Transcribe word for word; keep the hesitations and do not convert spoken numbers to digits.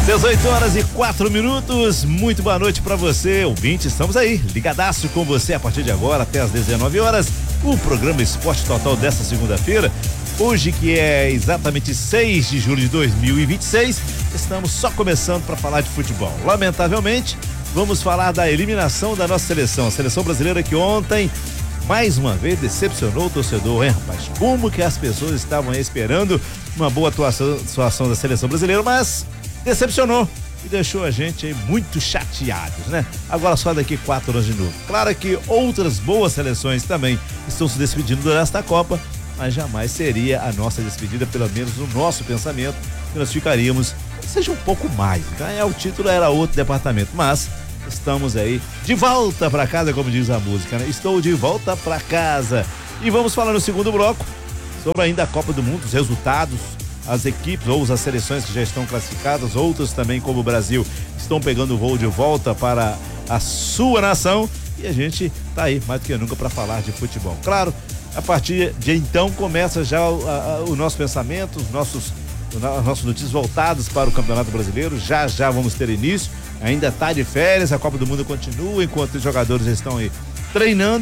dezoito horas e quatro minutos, muito boa noite pra você, ouvinte, estamos aí, ligadaço com você a partir de agora até as dezenove horas, o programa Esporte Total desta segunda-feira, hoje que é exatamente seis de julho de dois mil e vinte e seis, estamos só começando para falar de futebol. Lamentavelmente, vamos falar da eliminação da nossa seleção, a seleção brasileira que ontem, mais uma vez, decepcionou o torcedor, hein, rapaz? Como que as pessoas estavam aí esperando uma boa atuação, atuação da seleção brasileira, mas decepcionou e deixou a gente aí muito chateados, né? Agora só daqui quatro anos de novo. Claro que outras boas seleções também estão se despedindo desta Copa, mas jamais seria a nossa despedida, pelo menos no nosso pensamento, que nós ficaríamos, seja um pouco mais. Ganhar o título era outro departamento, mas estamos aí de volta para casa, como diz a música, né? Estou de volta para casa. E vamos falar no segundo bloco sobre ainda a Copa do Mundo, os resultados, as equipes ou as seleções que já estão classificadas, outras também, como o Brasil, estão pegando o voo de volta para a sua nação, e a gente tá aí mais do que nunca para falar de futebol. Claro, a partir de então começa já o, a, o nosso pensamento, os nossos, os nossos notícias voltados para o Campeonato Brasileiro. Já já vamos ter início, ainda tá de férias, a Copa do Mundo continua enquanto os jogadores estão aí treinando.